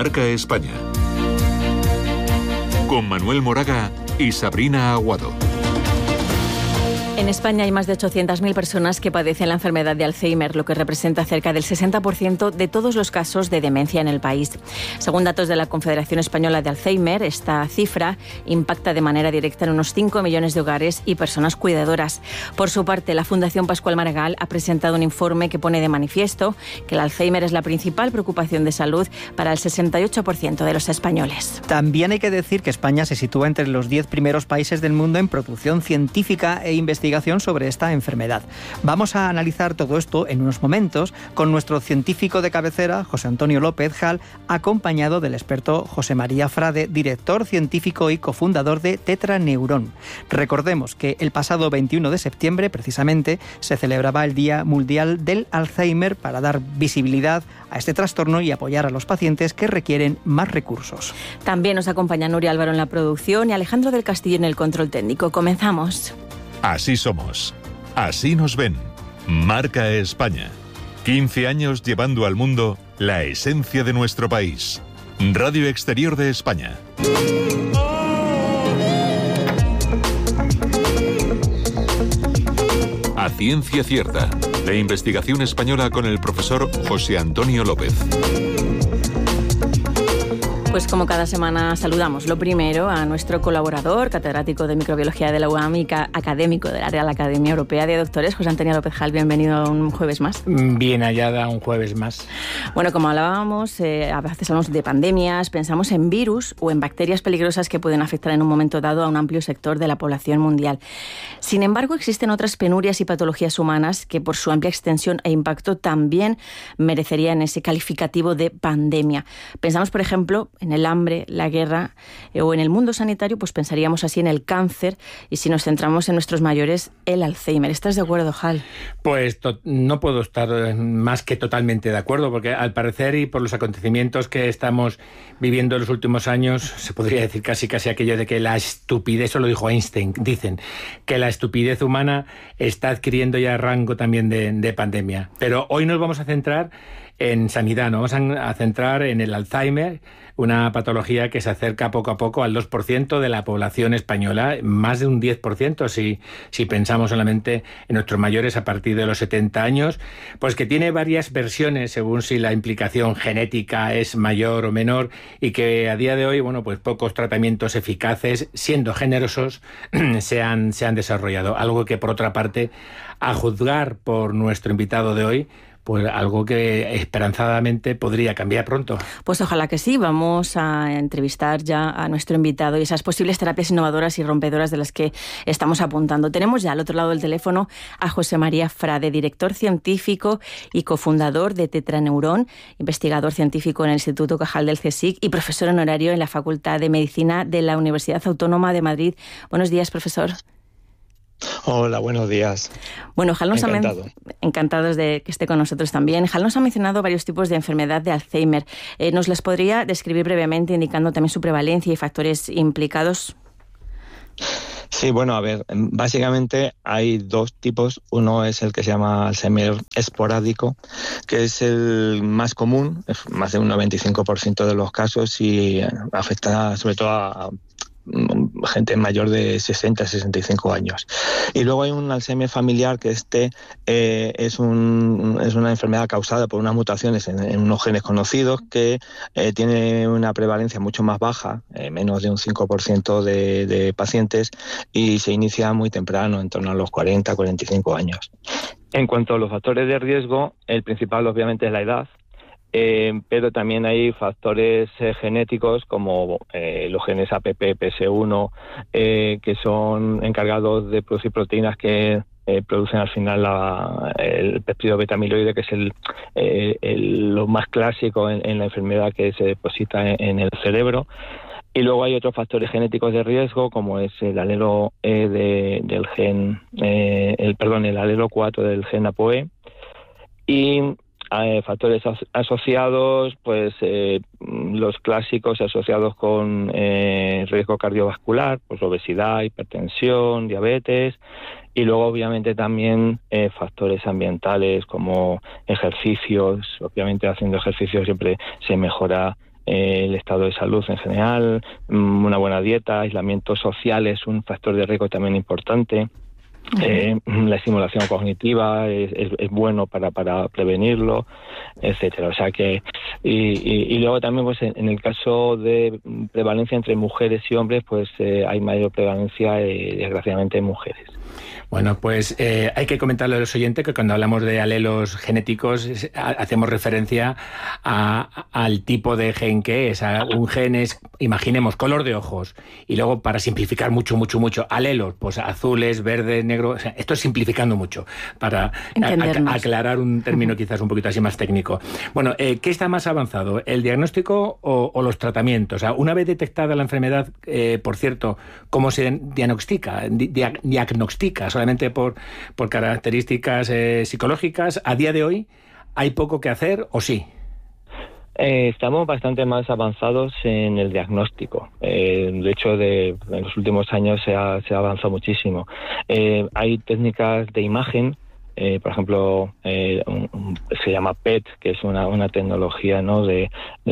Marca España. Con Manuel Moraga y Sabrina Aguado. En España hay más de 800.000 personas que padecen la enfermedad de Alzheimer, lo que representa cerca del 60% de todos los casos de demencia en el país. Según datos de la Confederación Española de Alzheimer, esta cifra impacta de manera directa en unos 5 millones de hogares y personas cuidadoras. Por su parte, la Fundación Pascual Maragall ha presentado un informe que pone de manifiesto que el Alzheimer es la principal preocupación de salud para el 68% de los españoles. También hay que decir que España se sitúa entre los 10 primeros países del mundo en producción científica e investigación sobre esta enfermedad. Vamos a analizar todo esto en unos momentos con nuestro científico de cabecera, José Antonio López Jal, acompañado del experto José María Frade, director científico y cofundador de Tetraneuron. Recordemos que el pasado 21 de septiembre, precisamente, se celebraba el Día Mundial del Alzheimer para dar visibilidad a este trastorno y apoyar a los pacientes que requieren más recursos. También nos acompaña Nuria Álvaro en la producción y Alejandro del Castillo en el control técnico. Comenzamos. Así somos. Así nos ven. Marca España. 15 años llevando al mundo la esencia de nuestro país. Radio Exterior de España. A ciencia cierta. La investigación española con el profesor José Antonio López. Pues como cada semana saludamos lo primero a nuestro colaborador, catedrático de microbiología de la UAM y académico de la Real Academia Europea de Doctores, José Antonio López Jal. Bienvenido un jueves más. Bien hallada un jueves más. Bueno, como hablábamos, a veces hablamos de pandemias, pensamos en virus o en bacterias peligrosas que pueden afectar en un momento dado a un amplio sector de la población mundial. Sin embargo, existen otras penurias y patologías humanas que por su amplia extensión e impacto también merecerían ese calificativo de pandemia. Pensamos, por ejemplo, en el hambre, la guerra o en el mundo sanitario, pues pensaríamos así en el cáncer y si nos centramos en nuestros mayores, el Alzheimer. ¿Estás de acuerdo, Jal? Pues no puedo estar más que totalmente de acuerdo, porque al parecer y por los acontecimientos que estamos viviendo en los últimos años, se podría decir casi aquello de que la estupidez, eso lo dijo Einstein, dicen que la estupidez humana está adquiriendo ya rango también de pandemia. Pero hoy nos vamos a centrar en sanidad, nos vamos a centrar en el Alzheimer, una patología que se acerca poco a poco al 2% de la población española, más de un 10% si pensamos solamente en nuestros mayores a partir de los 70 años, pues que tiene varias versiones según si la implicación genética es mayor o menor y que a día de hoy, bueno, pues pocos tratamientos eficaces, siendo generosos, se han desarrollado. Algo que por otra parte, a juzgar por nuestro invitado de hoy, pues algo que esperanzadamente podría cambiar pronto. Pues ojalá que sí. Vamos a entrevistar ya a nuestro invitado y esas posibles terapias innovadoras y rompedoras de las que estamos apuntando. Tenemos ya al otro lado del teléfono a José María Frade, director científico y cofundador de Tetraneuron, investigador científico en el Instituto Cajal del CSIC y profesor honorario en la Facultad de Medicina de la Universidad Autónoma de Madrid. Buenos días, profesor. Hola, buenos días. Bueno, Jal encantados de que esté con nosotros también. Jal nos ha mencionado varios tipos de enfermedad de Alzheimer. ¿Nos las podría describir brevemente, indicando también su prevalencia y factores implicados? Sí, bueno, a ver, básicamente hay dos tipos. Uno es el que se llama Alzheimer esporádico, que es el más común, es más de un 95% de los casos y afecta sobre todo a gente mayor de 60-65 años. Y luego hay un Alzheimer familiar que es una enfermedad causada por unas mutaciones en unos genes conocidos que tiene una prevalencia mucho más baja, menos de un 5% de pacientes, y se inicia muy temprano, en torno a los 40-45 años. En cuanto a los factores de riesgo, el principal obviamente es la edad, pero también hay factores genéticos como los genes APP, PS1, que son encargados de producir proteínas que producen al final el péptido beta-amiloide, que es lo más clásico en la enfermedad que se deposita en el cerebro. Y luego hay otros factores genéticos de riesgo, como es el alelo del gen, el alelo 4 del gen ApoE, y factores asociados, pues los clásicos asociados con riesgo cardiovascular, pues obesidad, hipertensión, diabetes, y luego obviamente también factores ambientales como ejercicios. Obviamente haciendo ejercicio siempre se mejora el estado de salud en general, una buena dieta, aislamiento social es un factor de riesgo también importante. La estimulación cognitiva es bueno para prevenirlo, etcétera. O sea que y luego también, pues en el caso de prevalencia entre mujeres y hombres, pues hay mayor prevalencia desgraciadamente en mujeres. Bueno, pues hay que comentarle a los oyentes que cuando hablamos de alelos genéticos hacemos referencia al tipo de gen que es. Un gen es, imaginemos, color de ojos. Y luego, para simplificar mucho, alelos, pues azules, verdes, negros. O sea, esto es simplificando mucho para aclarar un término quizás un poquito así más técnico. Bueno, ¿qué está más avanzado? ¿El diagnóstico o los tratamientos? O sea, una vez detectada la enfermedad, por cierto, ¿cómo se diagnostica? Solamente por características psicológicas. ¿A día de hoy hay poco que hacer o sí? Estamos bastante más avanzados en el diagnóstico. De hecho, en los últimos años se ha avanzado muchísimo. Hay técnicas de imagen, por ejemplo, se llama PET, que es una tecnología, ¿no?, de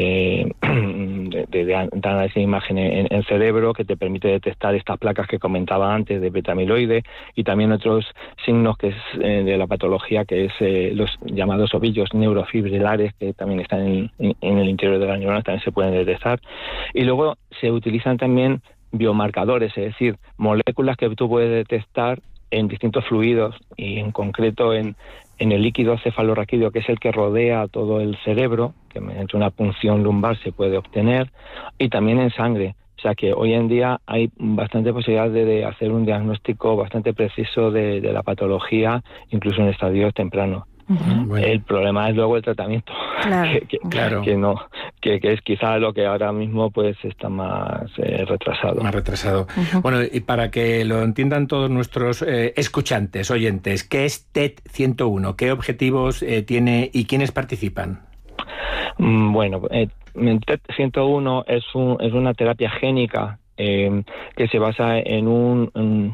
análisis de imagen en cerebro, que te permite detectar estas placas que comentaba antes de beta-amiloide, y también otros signos que es de la patología, que es los llamados ovillos neurofibrilares, que también están en el interior de las neuronas, también se pueden detectar. Y luego se utilizan también biomarcadores, es decir, moléculas que tú puedes detectar en distintos fluidos, y en concreto en el líquido cefalorraquídeo, que es el que rodea todo el cerebro, que mediante una punción lumbar se puede obtener, y también en sangre. O sea que hoy en día hay bastante posibilidad de hacer un diagnóstico bastante preciso de la patología, incluso en estadios tempranos. Bueno. El problema es luego el tratamiento, claro. que es quizá lo que ahora mismo pues está más retrasado. Más retrasado. Uh-huh. Bueno, y para que lo entiendan todos nuestros escuchantes, oyentes, ¿qué es TET 101? ¿Qué objetivos tiene y quiénes participan? Bueno, TET 101 es una terapia génica que se basa en un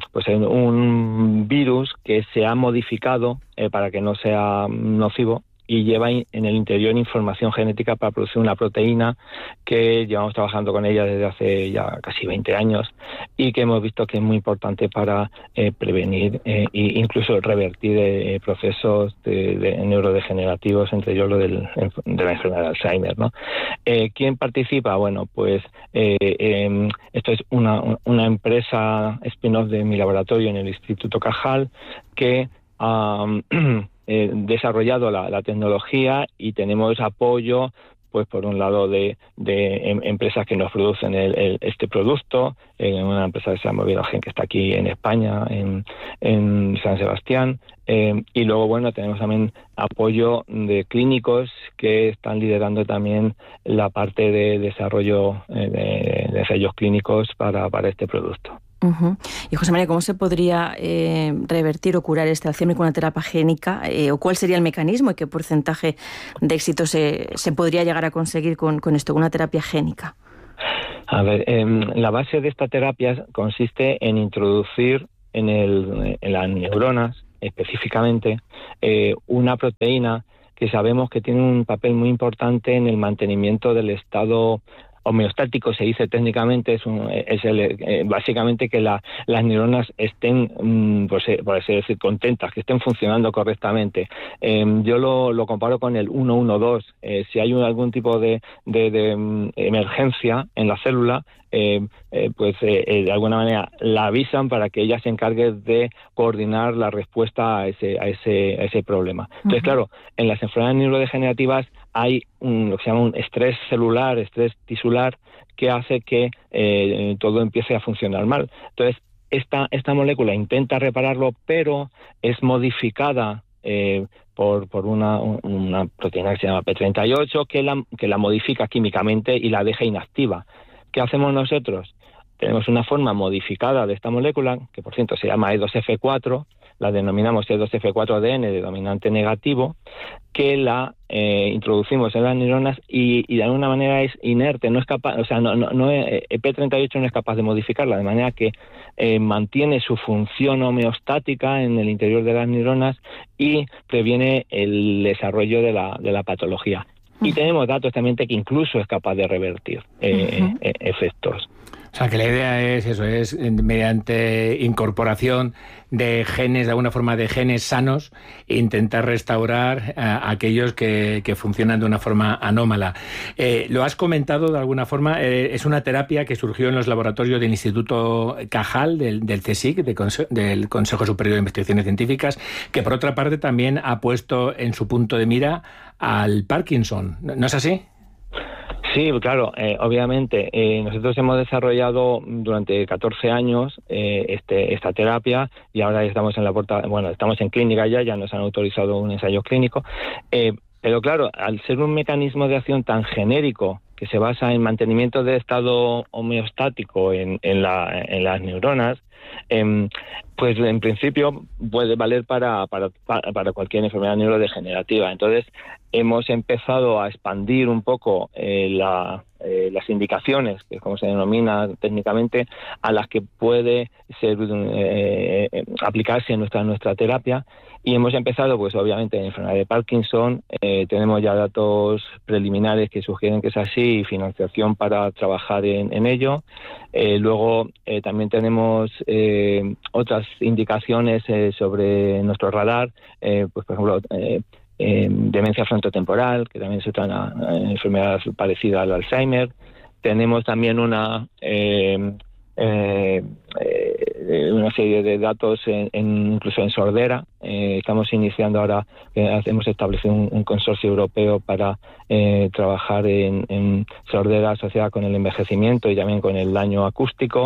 virus que se ha modificado para que no sea nocivo, y lleva en el interior información genética para producir una proteína que llevamos trabajando con ella desde hace ya casi 20 años y que hemos visto que es muy importante para prevenir e incluso revertir procesos de neurodegenerativos, entre ellos lo de la enfermedad de Alzheimer, ¿no? ¿Quién participa? Bueno, pues esto es una empresa spin-off de mi laboratorio en el Instituto Cajal que desarrollado la tecnología, y tenemos apoyo, pues por un lado de empresas que nos producen este producto, una empresa que se llama Biogen, que está aquí en España, en San Sebastián, y luego bueno, tenemos también apoyo de clínicos que están liderando también la parte de desarrollo de ensayos clínicos para este producto. Uh-huh. Y José María, ¿cómo se podría revertir o curar este Alzheimer con una terapia génica? ¿O cuál sería el mecanismo y qué porcentaje de éxito se podría llegar a conseguir con esto, una terapia génica? A ver, la base de esta terapia consiste en introducir en las neuronas específicamente una proteína que sabemos que tiene un papel muy importante en el mantenimiento del estado homeostático, se dice técnicamente, básicamente que las neuronas estén, por así decir, contentas, que estén funcionando correctamente. Yo lo comparo con el 112. Si hay algún tipo de emergencia en la célula, de alguna manera la avisan para que ella se encargue de coordinar la respuesta a ese problema. Entonces, uh-huh. Claro, en las enfermedades neurodegenerativas hay lo que se llama un estrés celular, estrés tisular, que hace que todo empiece a funcionar mal. Entonces, esta molécula intenta repararlo, pero es modificada por una proteína que se llama P38, que la modifica químicamente y la deja inactiva. ¿Qué hacemos nosotros? Tenemos una forma modificada de esta molécula, que por cierto se llama E2F4, la denominamos E2F4-ADN de dominante negativo, que la introducimos en las neuronas y de alguna manera es inerte, no es capaz, o sea, P38 no es capaz de modificarla, de manera que mantiene su función homeostática en el interior de las neuronas y previene el desarrollo de la patología. Y tenemos datos también de que incluso es capaz de revertir efectos. O sea, que la idea es eso, es mediante incorporación de genes, de alguna forma de genes sanos, intentar restaurar a aquellos que funcionan de una forma anómala. Lo has comentado de alguna forma, es una terapia que surgió en los laboratorios del Instituto Cajal, del CSIC, del Consejo Superior de Investigaciones Científicas, que por otra parte también ha puesto en su punto de mira al Parkinson. ¿No es así? Sí, claro, obviamente nosotros hemos desarrollado durante 14 años esta terapia y ahora estamos en estamos en clínica ya nos han autorizado un ensayo clínico, pero claro, al ser un mecanismo de acción tan genérico que se basa en mantenimiento de estado homeostático en las neuronas, pues en principio puede valer para cualquier enfermedad neurodegenerativa. Entonces hemos empezado a expandir un poco las indicaciones, que es como se denomina técnicamente, a las que puede ser aplicarse nuestra terapia. Y hemos empezado, pues obviamente, en enfermedad de Parkinson. Tenemos ya datos preliminares que sugieren que es así y financiación para trabajar en ello. Luego también tenemos otras indicaciones sobre nuestro radar, pues por ejemplo, demencia frontotemporal, que también es otra enfermedad parecida al Alzheimer. Tenemos también una serie de datos incluso en sordera. Estamos iniciando ahora, hemos establecido un consorcio europeo para trabajar en sordera asociada con el envejecimiento y también con el daño acústico.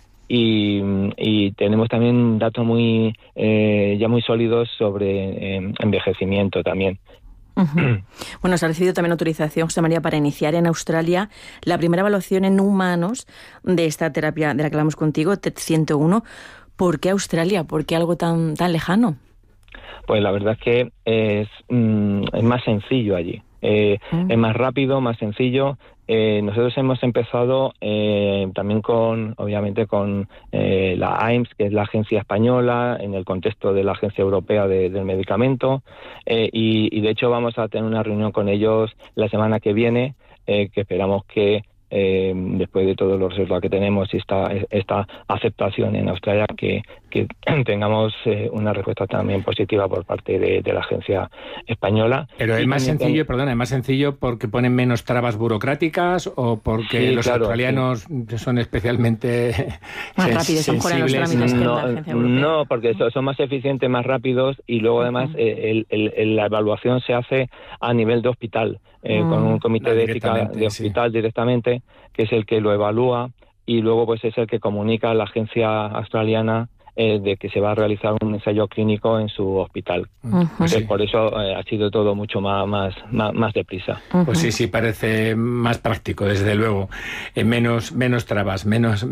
Y tenemos también datos ya muy sólidos sobre envejecimiento también. Bueno, se ha recibido también autorización, José María, para iniciar en Australia la primera evaluación en humanos de esta terapia de la que hablamos contigo, TET-101. ¿Por qué Australia? ¿Por qué algo tan lejano? Pues la verdad es que es más sencillo allí. Es más rápido, más sencillo. Nosotros hemos empezado también obviamente con la AIMS, que es la agencia española, en el contexto de la Agencia Europea del Medicamento, y de hecho vamos a tener una reunión con ellos la semana que viene, que esperamos que después de todos los resultados que tenemos y esta aceptación en Australia, que tengamos una respuesta también positiva por parte de la agencia española. Pero es más sencillo, es más sencillo porque ponen menos trabas burocráticas o porque los australianos son especialmente más rápidos, son mejores los trámites que la agencia europea. No, porque son más eficientes, más rápidos, y luego además la evaluación se hace a nivel de hospital, con un comité de ética de hospital directamente, que es el que lo evalúa, y luego pues es el que comunica a la agencia australiana de que se va a realizar un ensayo clínico en su hospital. Por eso ha sido todo mucho más deprisa. Pues sí, parece más práctico, desde luego. Menos trabas, menos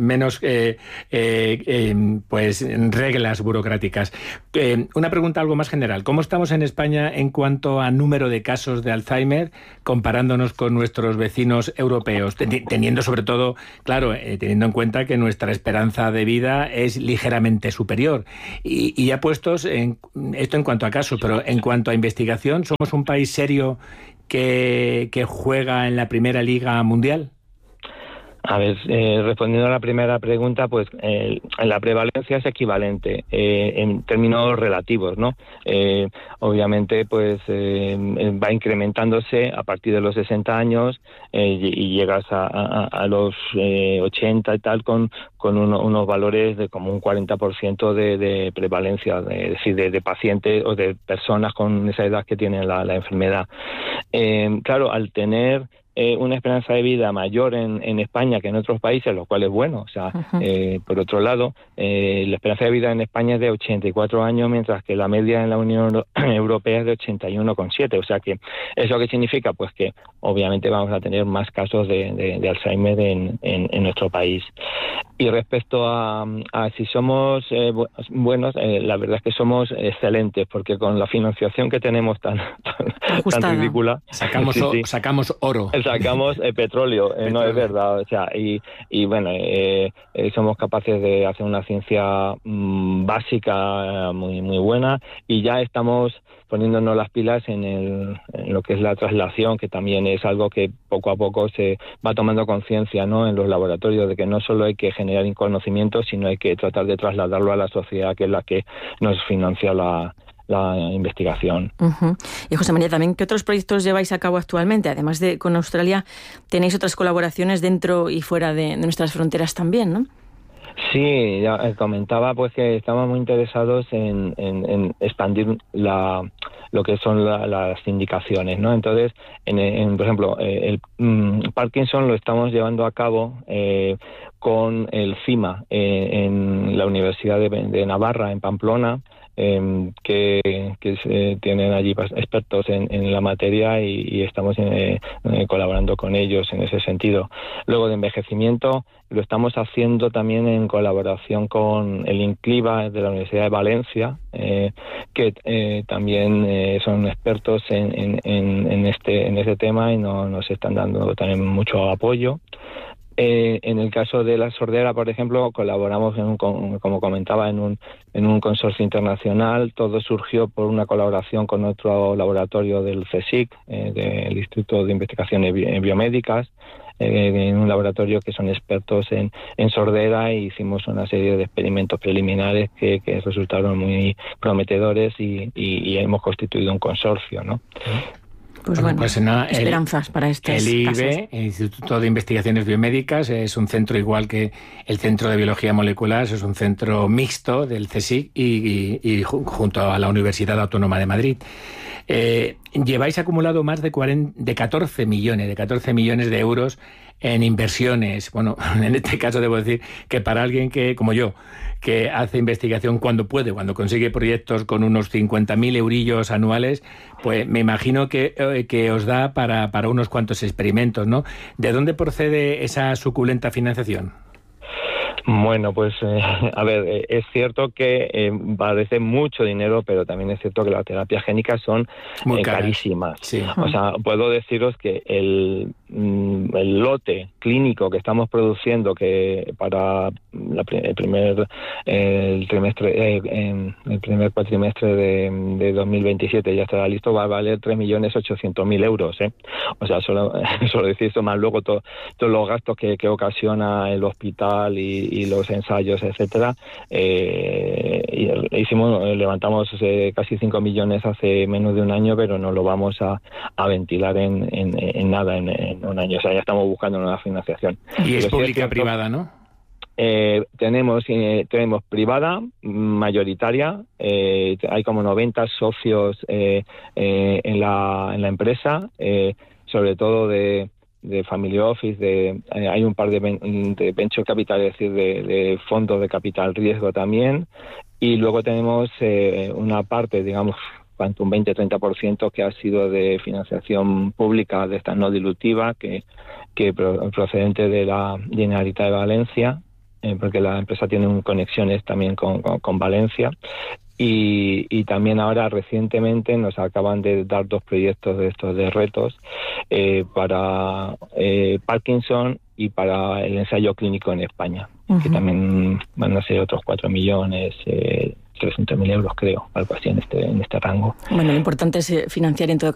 pues reglas burocráticas. Una pregunta algo más general. ¿Cómo estamos en España en cuanto a número de casos de Alzheimer comparándonos con nuestros vecinos europeos? Teniendo sobre todo, claro, teniendo en cuenta que nuestra esperanza de vida es ligeramente superior. Y ya puestos en esto en cuanto a casos, pero en cuanto a investigación, ¿somos un país serio que juega en la primera liga mundial? A ver, respondiendo a la primera pregunta, pues la prevalencia es equivalente en términos relativos, ¿no? Obviamente, pues va incrementándose a partir de los 60 años y llegas a los 80 y tal con unos valores de como un 40% de prevalencia, es decir, de pacientes o de personas con esa edad que tienen la enfermedad. Claro, al tener una esperanza de vida mayor en España que en otros países, lo cual es bueno. O sea, por otro lado, la esperanza de vida en España es de 84 años, mientras que la media en la Unión Europea es de 81,7. O sea que, ¿eso qué significa? Pues que obviamente vamos a tener más casos de Alzheimer en nuestro país. Y respecto a si somos buenos, la verdad es que somos excelentes, porque con la financiación que tenemos tan ridícula... Sacamos oro. sacamos petróleo, no es verdad, o sea, y bueno, somos capaces de hacer una ciencia básica muy buena, y ya estamos poniéndonos las pilas en lo que es la traslación, que también es algo que poco a poco se va tomando conciencia, ¿no?, en los laboratorios, de que no solo hay que generar conocimiento, sino hay que tratar de trasladarlo a la sociedad, que es la que nos financia la investigación. Uh-huh. Y José María, también, ¿qué otros proyectos lleváis a cabo actualmente? Además de con Australia, tenéis otras colaboraciones dentro y fuera de nuestras fronteras también, ¿no? Sí, ya comentaba pues que estamos muy interesados en expandir lo que son las indicaciones, ¿no? Entonces, por ejemplo, el Parkinson lo estamos llevando a cabo con el CIMA en la Universidad de Navarra, en Pamplona, que tienen allí expertos en la materia, y estamos colaborando con ellos en ese sentido. Luego, de envejecimiento, lo estamos haciendo también en colaboración con el INCLIVA de la Universidad de Valencia, que también son expertos en este tema, y nos están dando también mucho apoyo. En el caso de la sordera, por ejemplo, colaboramos como comentaba, en un consorcio internacional. Todo surgió por una colaboración con otro laboratorio del CSIC, del Instituto de Investigaciones Biomédicas, en un laboratorio que son expertos en sordera, e hicimos una serie de experimentos preliminares que resultaron muy prometedores, y hemos constituido un consorcio, ¿no? Pues bueno, esperanzas para estos casos. El IBE, el Instituto de Investigaciones Biomédicas, es un centro igual que el Centro de Biología Molecular, es un centro mixto del CSIC y junto a la Universidad Autónoma de Madrid. Lleváis acumulado más de 14 millones de euros en inversiones. Bueno, en este caso debo decir que para alguien que, como yo, que hace investigación cuando puede, cuando consigue proyectos con unos 50.000 eurillos anuales, pues me imagino que os da para unos cuantos experimentos, ¿no? ¿De dónde procede esa suculenta financiación? Bueno, pues a ver, es cierto que parece mucho dinero, pero también es cierto que las terapias génicas son carísimas. Sí. O sea, puedo deciros que el lote clínico que estamos produciendo, que para el primer cuatrimestre de 2027 ya estará listo, va a valer 3.800.000 euros, ¿eh? O sea, solo decir eso, más luego todos los gastos que ocasiona el hospital y los ensayos, etcétera. Levantamos casi 5 millones hace menos de un año, pero no lo vamos a ventilar en nada en un año. O sea, ya estamos buscando una financiación. Y es pública-privada, ¿no? Tenemos privada, mayoritaria. Hay como 90 socios en la empresa, sobre todo de family office, hay un par de venture capital, es decir, de fondos de capital riesgo también, y luego tenemos una parte, digamos, un 20-30% que ha sido de financiación pública, de esta no dilutiva, que procedente de la Generalitat de Valencia, porque la empresa tiene conexiones también con Valencia. Y también ahora recientemente nos acaban de dar 2 proyectos de estos de retos para Parkinson y para el ensayo clínico en España, que también van a ser otros 4.300.000 euros, creo, algo así en este rango. Bueno, lo importante es financiar en todo